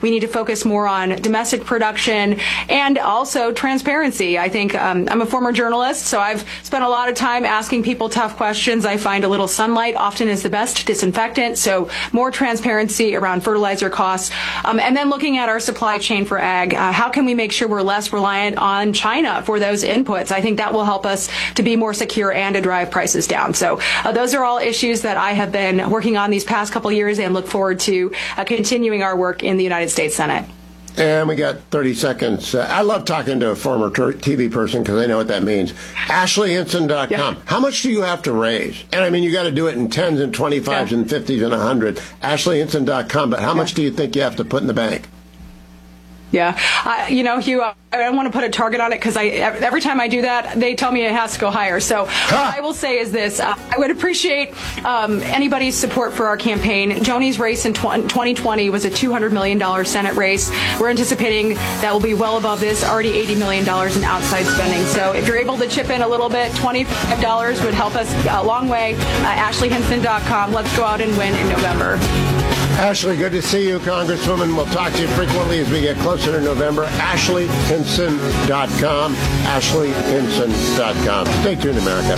we need to focus more on domestic production and also transparency. I think I'm a former journalist, so I've spent a lot of time asking people tough questions. I find a little sunlight often is the best disinfectant, so more transparency around fertilizer costs. And then looking at our supply chain for ag, how can we make sure we're less reliant on China for those inputs? I think that will help us to be more secure and to drive prices down. So those are all issues that I have been working on these past couple years and look forward to continuing our work in the United States Senate. And we got 30 seconds. I love talking to a former TV person because I know what that means. AshleyHinson.com. Yeah. How much do you have to raise? And I mean, you got to do it in 10s and 25s and 50s and 100. AshleyHinson.com. But how much do you think you have to put in the bank? Yeah. Hugh, I don't want to put a target on it because every time I do that, they tell me it has to go higher. So what I will say is this. I would appreciate anybody's support for our campaign. Joni's race in 2020 was a $200 million Senate race. We're anticipating that will be well above this, already $80 million in outside spending. So if you're able to chip in a little bit, $25 would help us a long way. AshleyHinson.com. Let's go out and win in November. Ashley, good to see you, Congresswoman. We'll talk to you frequently as we get closer to November. AshleyHinson.com. AshleyHinson.com. Stay tuned, America.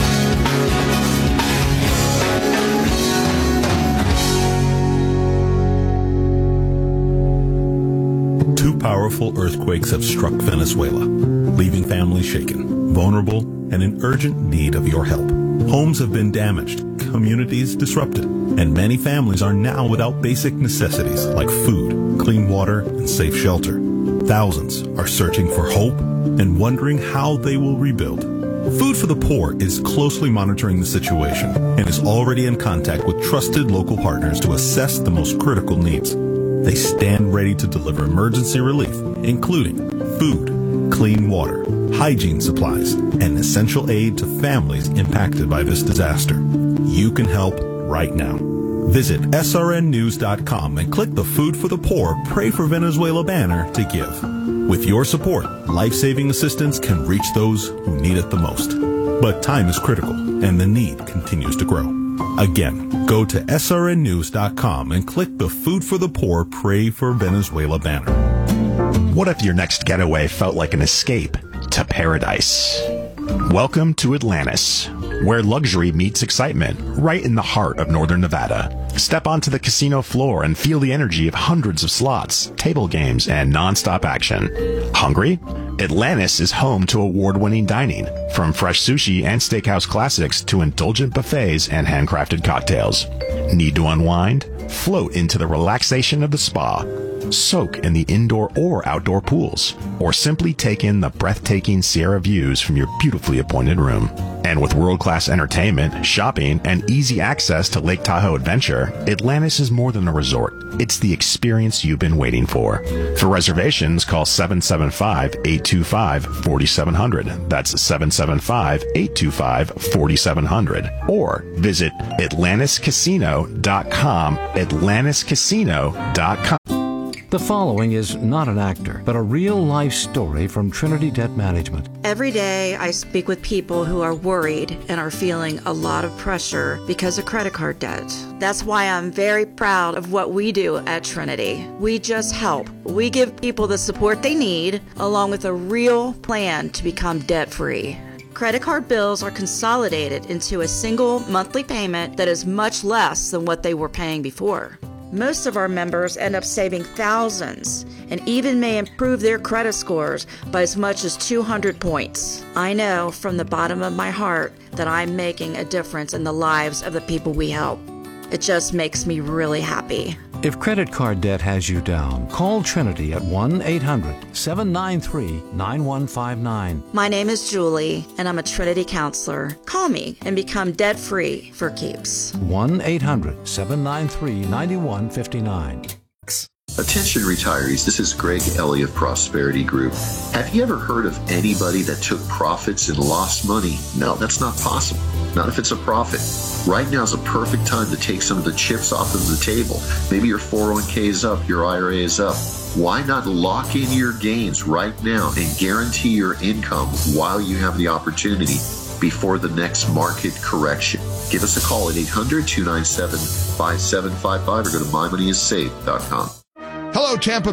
Two powerful earthquakes have struck Venezuela, leaving families shaken, vulnerable, and in urgent need of your help. Homes have been damaged, communities disrupted, and many families are now without basic necessities like food, clean water, and safe shelter. Thousands are searching for hope and wondering how they will rebuild. Food for the Poor is closely monitoring the situation and is already in contact with trusted local partners to assess the most critical needs. They stand ready to deliver emergency relief, including food, clean water, hygiene supplies, and essential aid to families impacted by this disaster. You can help right now. Visit srnnews.com and click the Food for the Poor Pray for Venezuela banner to give. With your support, life-saving assistance can reach those who need it the most. But time is critical, and the need continues to grow. Again, go to srnnews.com and click the Food for the Poor Pray for Venezuela banner. What if your next getaway felt like an escape to paradise? Welcome to Atlantis, where luxury meets excitement, right in the heart of northern Nevada. Step onto the casino floor and feel the energy of hundreds of slots, table games, and non-stop action. Hungry? Atlantis is home to award-winning dining, from fresh sushi and steakhouse classics to indulgent buffets and handcrafted cocktails. Need to unwind? Float into the relaxation of the spa. Soak in the indoor or outdoor pools, or simply take in the breathtaking Sierra views from your beautifully appointed room. And with world-class entertainment, shopping, and easy access to Lake Tahoe Adventure, Atlantis is more than a resort. It's the experience you've been waiting for. For reservations, call 775-825-4700. That's 775-825-4700. Or visit AtlantisCasino.com, AtlantisCasino.com. The following is not an actor, but a real-life story from Trinity Debt Management. Every day I speak with people who are worried and are feeling a lot of pressure because of credit card debt. That's why I'm very proud of what we do at Trinity. We just help. We give people the support they need, along with a real plan to become debt-free. Credit card bills are consolidated into a single monthly payment that is much less than what they were paying before. Most of our members end up saving thousands and even may improve their credit scores by as much as 200 points. I know from the bottom of my heart that I'm making a difference in the lives of the people we help. It just makes me really happy. If credit card debt has you down, call Trinity at 1-800-793-9159. My name is Julie, and I'm a Trinity counselor. Call me and become debt-free for keeps. 1-800-793-9159. Attention retirees, this is Greg Ellie of Prosperity Group. Have you ever heard of anybody that took profits and lost money? No, that's not possible. Not if it's a profit. Right now is a perfect time to take some of the chips off of the table. Maybe your 401k is up, your IRA is up. Why not lock in your gains right now and guarantee your income while you have the opportunity before the next market correction? Give us a call at 800-297-5755 or go to mymoneyisssafe.com. Hello, Tampa